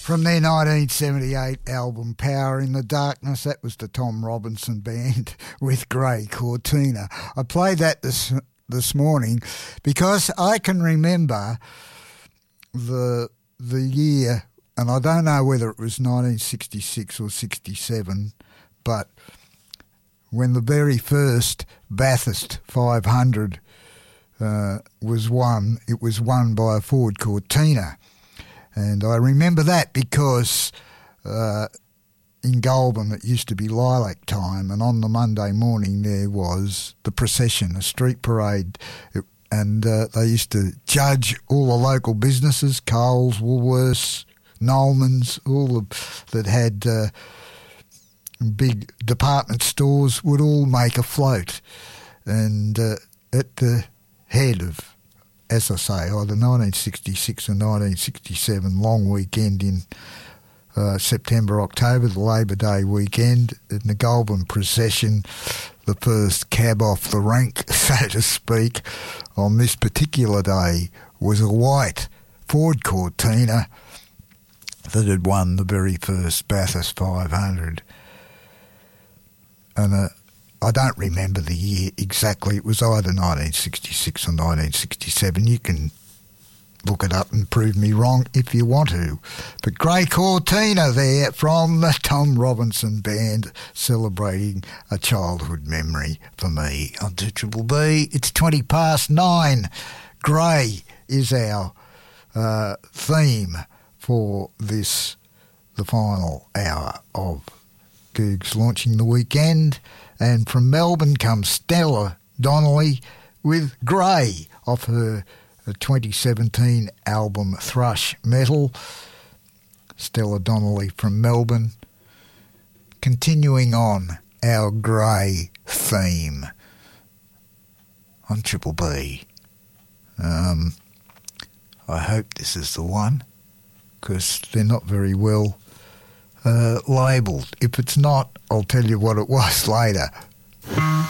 From their 1978 album Power in the Darkness, that was the Tom Robinson Band with Grey Cortina. I played that this morning because I can remember the year, and I don't know whether it was 1966 or 67, but when the very first Bathurst 500 was won, it was won by a Ford Cortina. And I remember that because in Goulburn it used to be lilac time, and on the Monday morning there was the procession, a street parade, and they used to judge all the local businesses, Coles, Woolworths, Nolmans, all that had big department stores would all make a float. And at the head of, as I say, either 1966 or 1967 long weekend in September, October, the Labor Day weekend, in the Goulburn procession, the first cab off the rank, so to speak, on this particular day was a white Ford Cortina that had won the very first Bathurst 500. And I don't remember the year exactly. It was either 1966 or 1967. You can look it up and prove me wrong if you want to. But Grey Cortina there from the Tom Robinson Band, celebrating a childhood memory for me on 2BBB. It's 9:20. Grey is our theme for this, the final hour of Googs Launching the Weekend. And from Melbourne comes Stella Donnelly with Grey off her 2017 album Thrush Metal. Stella Donnelly from Melbourne. Continuing on our Grey theme on 2BB. I hope this is the one, because they're not very well labelled. If it's not, I'll tell you what it was later.